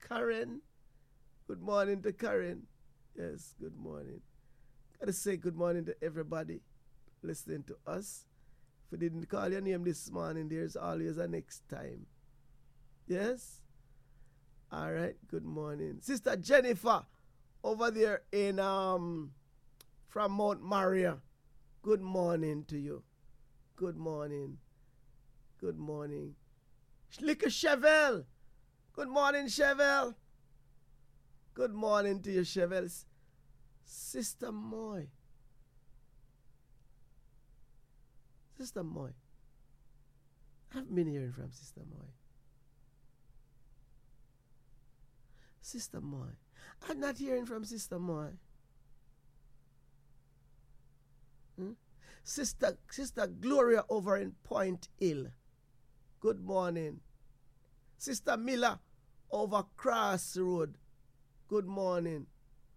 Karen. Good morning to Karen. Yes, good morning. Gotta say good morning to everybody listening to us. If we didn't call your name this morning, there's always a next time. Yes? All right, good morning. Sister Jennifer, over there in from Mount Maria. Good morning to you. Good morning. Good morning. Little Chevelle. Good morning, Chevelle. Good morning to you, Chevelle. Sister Moy. Sister Moy. I've been hearing from Sister Moy. Sister Moy. I'm not hearing from Sister Moy. Sister Gloria over in Point Hill. Good morning. Sister Miller over Cross Road. Good morning.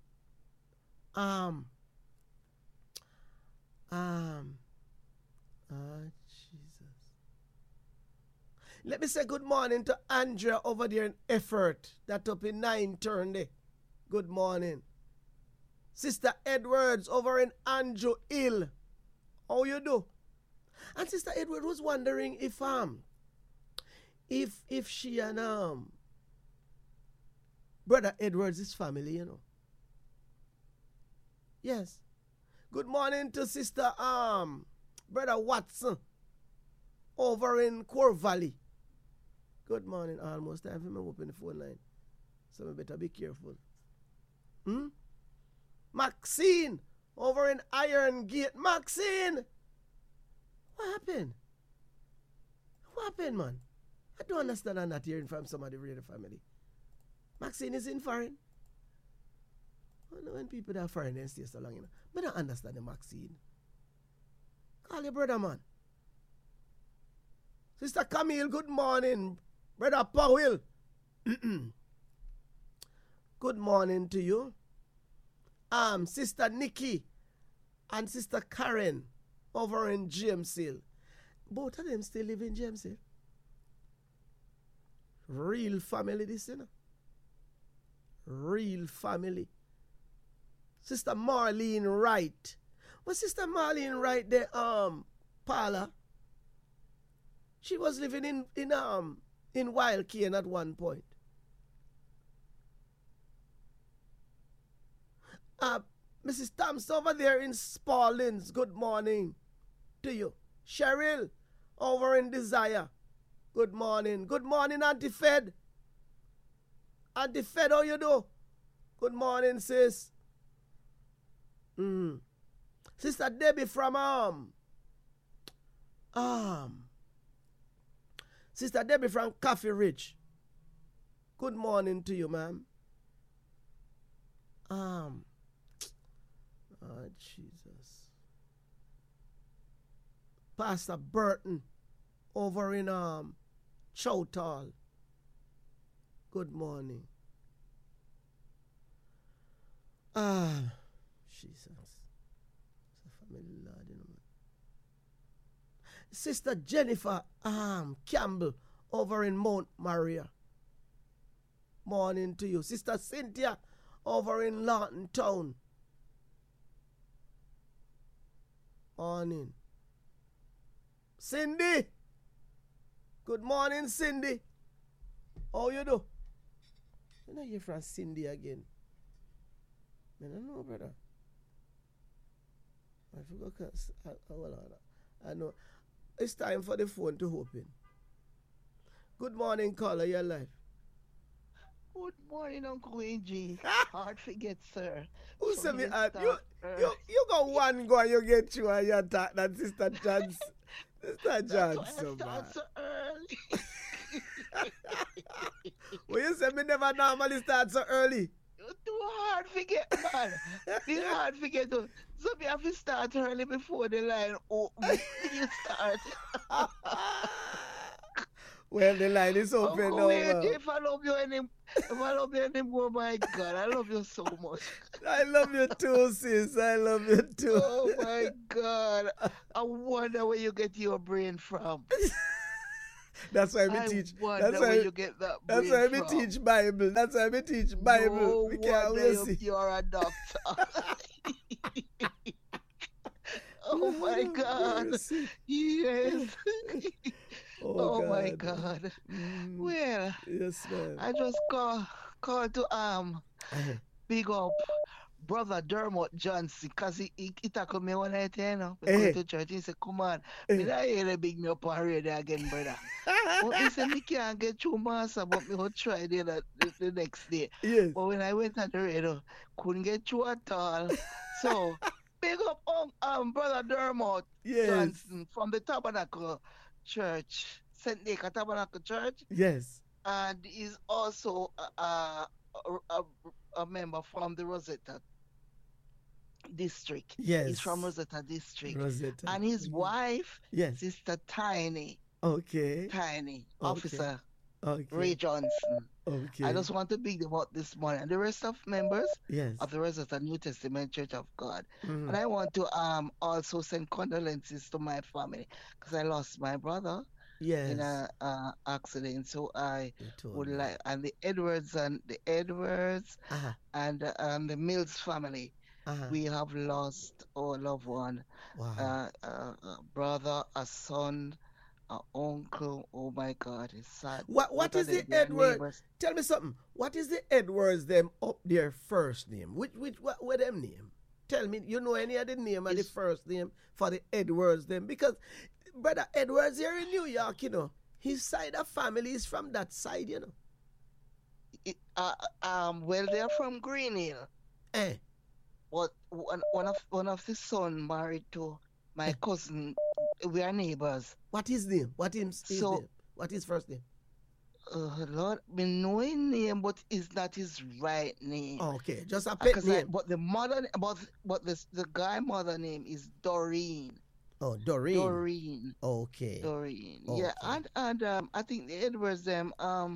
Jesus. Let me say good morning to Andrea over there in Effort. That up in 9:30. Good morning. Sister Edwards over in Andrew Hill. How you do? And Sister Edwards was wondering if she and Brother Edwards is family, you know. Yes. Good morning to Sister Brother Watson over in Core Valley. Good morning. Almost time for me to open the phone line. So I better be careful. Maxine over in Iron Gate. Maxine! What happened? What happened, man? I don't understand. I'm not hearing from somebody in the family. Maxine is in foreign. I know when people that are foreign, they stay so long, you know. But I don't understand the Maxine. Call your brother, man. Sister Camille, good morning. Brother Powell. Good morning to you. Sister Nikki and Sister Karen over in James Hill. Both of them still live in James Hill. Real family, this, you know. Real family. Sister Marlene Wright. Was Sister Marlene Wright there, Paula? She was living in Wild Cane at one point. Mrs. Thompson over there in Spaldings, good morning to you. Cheryl over in Desire, good morning. Good morning, Auntie Fed. Auntie Fed, how you do? Good morning, sis. Sister Debbie from Sister Debbie from Coffee Ridge. Good morning to you, ma'am. Oh, Jesus. Pastor Burton over in Chowtal. Good morning. Jesus. It's a family lord, you know. Sister Jennifer Campbell over in Mount Maria. Morning to you. Sister Cynthia over in Lawton Town. Morning. Cindy. Good morning, Cindy. How you do? I don't hear from Cindy again. I don't know, brother. I forgot because I know. It's time for the phone to open. Good morning, caller. You're live. Good morning, Uncle AG. Hard forget, sir. Who said me? You got one go and you get you and you talk that Sister Johnson. Sister Johnson, man. So early. Well, you said me never normally start so early. Too hard forget, man. It's hard forget. So we have to start early before the line open. You start. Well, the line is open now. If I love you anymore, my God, I love you so much. I love you too, sis. I love you too. Oh my God. I wonder where you get your brain from. That's why we I teach. wonder That's where why. you get that That's brain why we from. teach Bible. That's why we teach Bible. No We can't wonder always see. you're a doctor. Oh my Lord have God. mercy. Yes. Oh Oh my God. God. Mm, Well, yes, man. I just call to big up brother Dermot Johnson, cause he tackled me one night, you know. We go to church. He said, "Come on, me not hear the big me up on radio again, brother." But me say me can't get through master, but me will try the next day. Yes. But when I went on the radio, couldn't get through at all. So big up brother Dermot Yes. Johnson from the Tabernacle Church, St. Nick Tabernacle Church, Yes. and he's also a member from the Rosetta district. Yes. He's from Rosetta district. Rosetta. And his wife, Yes. Sister Tiny, Okay. Officer Okay. Ray Johnson. Okay. I just want to big them up this morning. And the rest of members Yes. of the Rosetta New Testament Church of God. Mhm. And I want to also send condolences to my family because I lost my brother Yes. in a accident. So I You told would me. like, and the Edwards Uh-huh. and the Mills family. Uh-huh. We have lost our loved one, Wow. a brother, a son, an uncle. Oh my God, it's sad. What is the Edwards? Tell me something. What is the Edwards them up their first name? What them name? Tell me, you know any of the name of the first name for the Edwards them? Because brother Edwards here in New York, you know, his side of family is from that side, you know. Well, they're from Green Hill. But one of the son married to my cousin. We are neighbors. What his name? What his name? What his first name? Lord, we know his name, but it's not his right name. Okay, just a pet name. But the mother, but the guy mother name is Doreen. Oh, Doreen. Doreen. Okay. Doreen. Okay. Yeah, and I think the Edwards them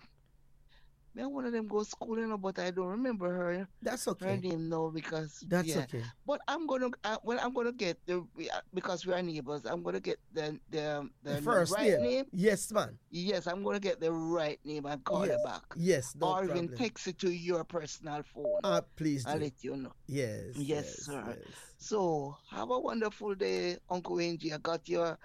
one of them go to school, you know, but I don't remember her. That's okay. Her name now because that's okay. But I'm gonna get because we are neighbors. I'm gonna get the first right name. Yes, man. Yes, I'm gonna get the right name and call it back. Yes, no or problem. even text it to your personal phone. Please do. I'll let you know. Yes, sir. Yes. So have a wonderful day, Uncle Angie. I got your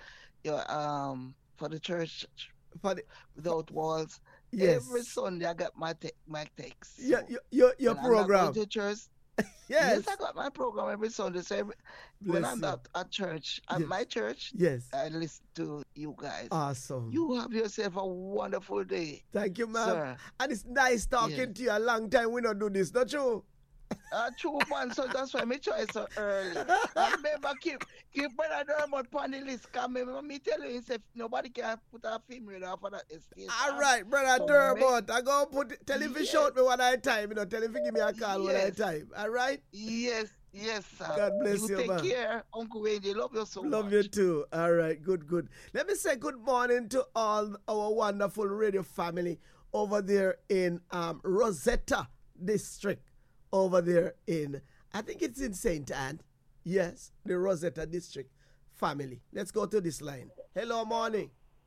for the church without walls. Yes. Every Sunday I got my text. So your program. I'm going to church. Yes, I got my program every Sunday. So when I'm at church, at my church, I listen to you guys. Awesome. You have yourself a wonderful day. Thank you, ma'am. Sir. And it's nice talking to you. A long time we don't do this, not true? True, man. So that's why me try so early. I remember keep Brother Dermot on the list. Cause me tell you, if nobody can put a film radar for that estate. All right, Brother Dermot. I go tell him to shout me one at a time. You know, tell him to give me a call one at a time. All right? Yes, sir. God bless you, take man. Care, Uncle Wendy. Love you so much. Love you too. All right, good. Let me say good morning to all our wonderful radio family over there in Rosetta District. Over there in, I think it's in St. Anne. Yes, the Rosetta District family. Let's go to this line. Hello, morning.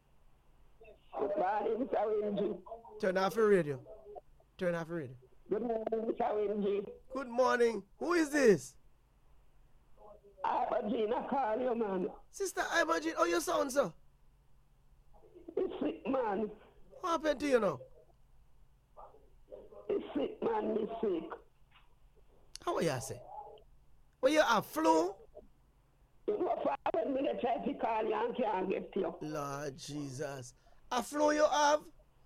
Good morning, Mr. Wingy. Turn off your radio. Good morning, Mr. Wingy. Good morning. Who is this? Imogene, I call you, man. Sister Imogene, oh, you sound so? It's sick, man. What happened to you now? It's sick, man, me sick. How are you say? Well, you have flu? You know, for 1 minute, I try to call you and can't get you. Lord Jesus. A flu you have?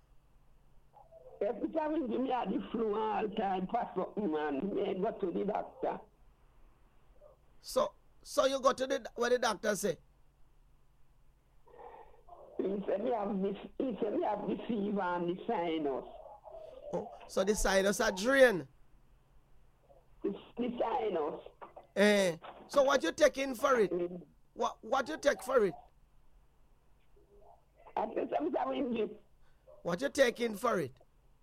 Every time you give me the flu all the time, pass up, man. Me go to the doctor. So you go to what the doctor say? He said me have the fever and the sinus. Oh, so the sinus are drain? The sinus. So what you taking for it? What you take for it? I said, what you taking for it?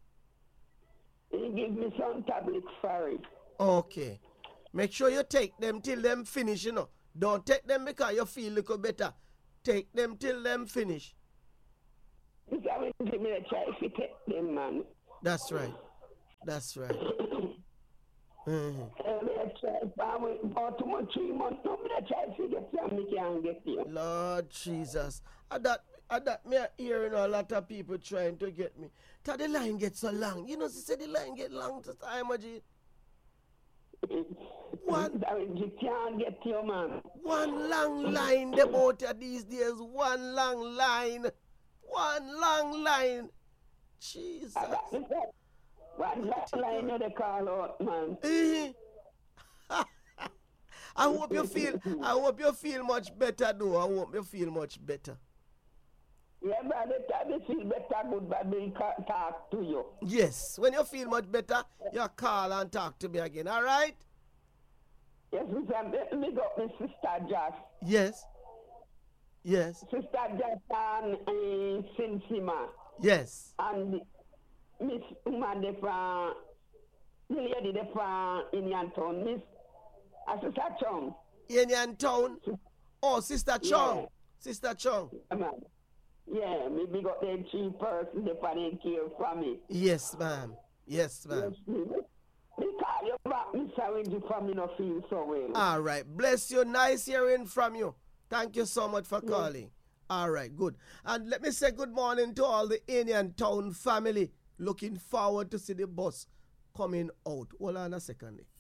He give me some tablets for it. Okay. Make sure you take them till them finish, you know. Don't take them because you feel a little better. Take them till them finish. I Give me a try if you take them, man. That's right. That's right. About 2 months, 3 months, no, me try to get you, me can't get you. Lord Jesus. At that me hearing a lot of people trying to get me. Till the line gets so long. You know, she said the line get long to time, G. You can't get you, man. One long line them out here these days. One long line. One long line. Jesus. One long line they call out, man. I hope you feel much better though. I hope you feel much better. Yeah, but I feel better good but they can't talk to you. Yes. When you feel much better, you call and talk to me again, alright? Yes, we got my sister Joss. Yes. Yes. Sister Joss and Sinsima. Yes. And Miss Woman the lady from Indian Town, Miss Sister Chong. Indian Town? Oh, Sister Chong. Yeah. Sister Chong. Yeah, maybe got them 3 persons they can care for me. Yes, ma'am. Yes, ma'am. Yes, me call you back, Mr. Wendy, from me no feel so well. All right. Bless you. Nice hearing from you. Thank you so much for calling. All right, good. And let me say good morning to all the Indian Town family. Looking forward to see the bus coming out. Hold on a second.